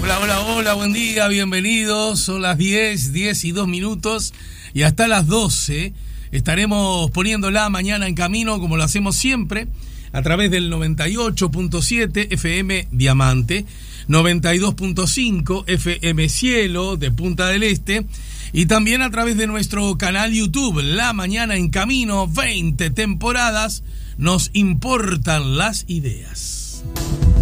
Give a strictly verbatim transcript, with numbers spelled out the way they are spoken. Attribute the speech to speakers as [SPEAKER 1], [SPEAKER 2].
[SPEAKER 1] Hola, hola, hola, buen día, bienvenidos. Son las diez, diez y dos minutos y hasta las doce estaremos poniendo la mañana en camino, como lo hacemos siempre, a través del noventa y ocho punto siete F M Diamante, noventa y dos punto cinco F M Cielo de Punta del Este y también a través de nuestro canal YouTube, La Mañana en Camino, veinte temporadas, nos importan las ideas.